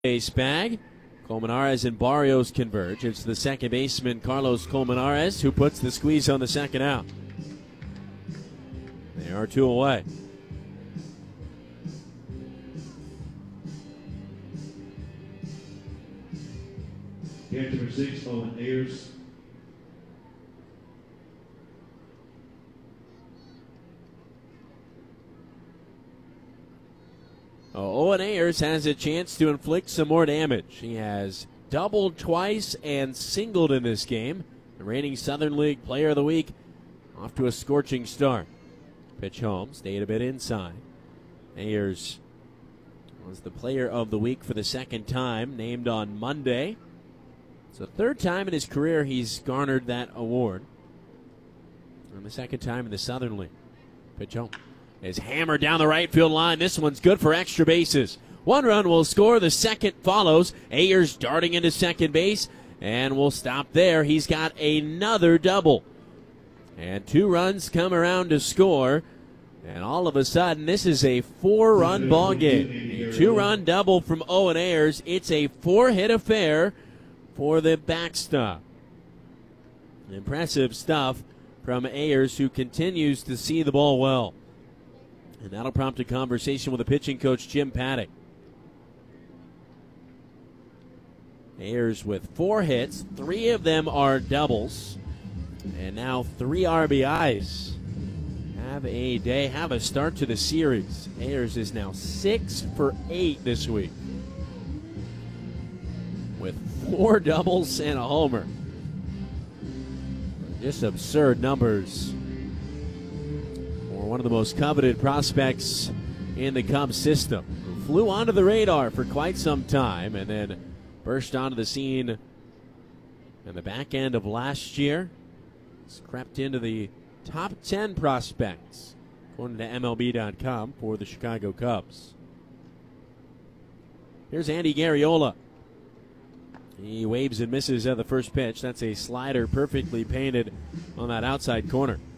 base bag. Colmenares and Barrios converge. It's the second baseman, Carlos Colmenares, who puts the squeeze on the second out. They are two away. Catcher number 6, Owen Ayers. Owen Ayers has a chance to inflict some more damage. He has doubled twice and singled in this game. The reigning Southern League Player of the Week off to a scorching start. Pitch home, stayed a bit inside. Ayers was the Player of the Week for the second time, named on Monday. It's the third time in his career he's garnered that award. And the second time in the Southern League. Pitch home is hammered down the right field line. This one's good for extra bases. One run will score. The second follows. Ayers darting into second base and will stop there. He's got another double. And 2 runs come around to score. And all of a sudden, this is a 4-run ball game. A 2-run double from Owen Ayers. It's a 4-hit affair for the backstop. Impressive stuff from Ayers, who continues to see the ball well. And that'll prompt a conversation with the pitching coach, Jim Paddock. Ayers with 4 hits. 3 of them are doubles. And now 3 RBIs. Have a day, have a start to the series. Ayers is now 6 for 8 this week, with 4 doubles and a homer. Just absurd numbers for one of the most coveted prospects in the Cubs system, who flew onto the radar for quite some time and then burst onto the scene in the back end of last year. He's crept into the top 10 prospects, according to MLB.com, for the Chicago Cubs. Here's Andy Garriola. He waves and misses at the first pitch. That's a slider perfectly painted on that outside corner.